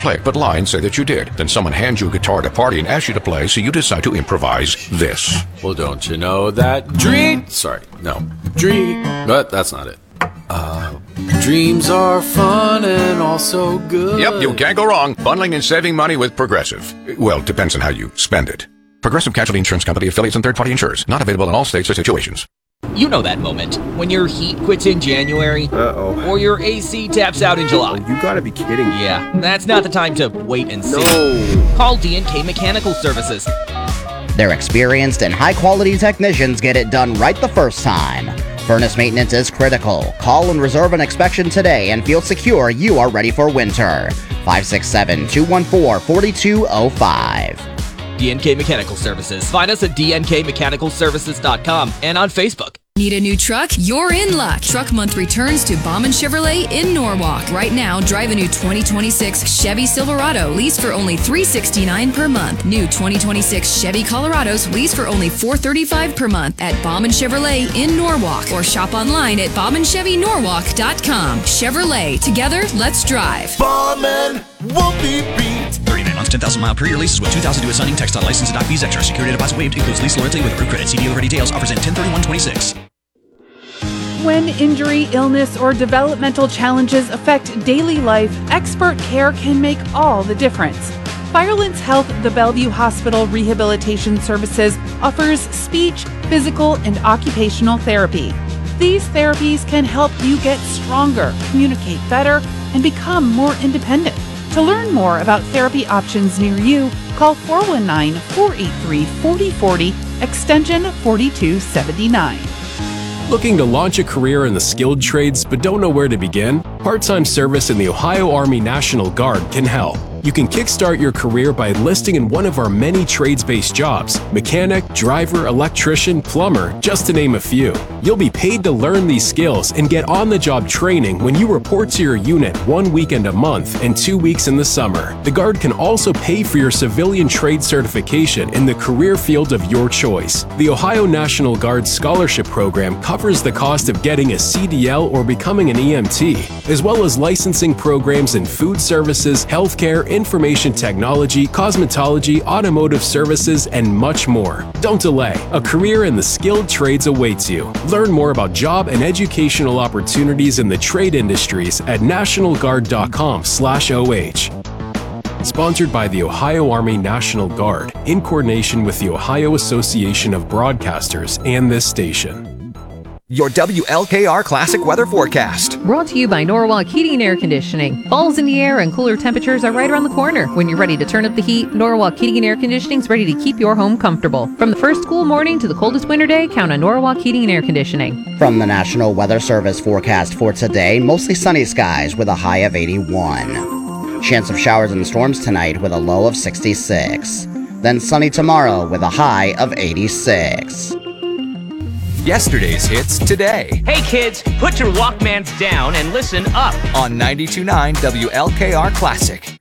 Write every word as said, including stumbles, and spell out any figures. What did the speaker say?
click, but lines say that you did. Then someone hands you a guitar at a party and asks you to play, so you decide to improvise this. Well, don't you know that dream... Sorry, no. Dream... But that's not it. Uh, dreams are fun and also good. Yep, you can't go wrong. Bundling and saving money with Progressive. Well, depends on how you spend it. Progressive Casualty Insurance Company, affiliates, and third-party insurers. Not available in all states or situations. You know that moment when your heat quits in January. Uh-oh. Or your A C taps out in July. Oh, you gotta be kidding me. Yeah, that's not the time to wait and see. No. Call D and K Mechanical Services. Their experienced and high-quality technicians get it done right the first time. Furnace maintenance is critical. Call and reserve an inspection today and feel secure you are ready for winter. five six seven, two one four, four two zero five. D and K Mechanical Services. Find us at d n k mechanical services dot com and on Facebook. Need a new truck? You're in luck. Truck Month returns to Bauman Chevrolet in Norwalk. Right now, drive a new twenty twenty-six Chevy Silverado, lease for only three hundred sixty-nine dollars per month. New twenty twenty-six Chevy Colorados, lease for only four hundred thirty-five dollars per month at Bauman Chevrolet in Norwalk, or shop online at bauman chevy norwalk dot com. Chevrolet, together, let's drive. Bauman won't be beat. thirty-nine months, ten thousand mile per year leases with two thousand dollars due at signing. Text on license and doc fees extra. Security deposit waived. Includes lease loyalty with approved credit. See dealer for details. Offers in ten thirty-one twenty-six. When injury, illness, or developmental challenges affect daily life, expert care can make all the difference. Firelands Health, the Bellevue Hospital Rehabilitation Services, offers speech, physical, and occupational therapy. These therapies can help you get stronger, communicate better, and become more independent. To learn more about therapy options near you, call four one nine, four eight three, four zero four zero, extension forty-two seventy-nine. Looking to launch a career in the skilled trades but don't know where to begin? Part-time service in the Ohio Army National Guard can help. You can kickstart your career by enlisting in one of our many trades-based jobs: mechanic, driver, electrician, plumber, just to name a few. You'll be paid to learn these skills and get on-the-job training when you report to your unit one weekend a month and two weeks in the summer. The Guard can also pay for your civilian trade certification in the career field of your choice. The Ohio National Guard Scholarship Program covers the cost of getting a C D L or becoming an E M T, as well as licensing programs in food services, healthcare, information technology, cosmetology, automotive services, and much more. Don't delay. A career in the skilled trades awaits you. Learn more about job and educational opportunities in the trade industries at national guard dot com slash O H. Sponsored by the Ohio Army National Guard, in coordination with the Ohio Association of Broadcasters and this station. Your W L K R Classic Weather Forecast. Brought to you by Norwalk Heating and Air Conditioning. Fall's in the air and cooler temperatures are right around the corner. When you're ready to turn up the heat, Norwalk Heating and Air Conditioning is ready to keep your home comfortable. From the first cool morning to the coldest winter day, count on Norwalk Heating and Air Conditioning. From the National Weather Service forecast for today, mostly sunny skies with a high of eighty-one. Chance of showers and storms tonight with a low of sixty-six. Then sunny tomorrow with a high of eighty-six. Yesterday's hits today. Hey kids, put your Walkmans down and listen up on ninety-two point nine W L K R Classic.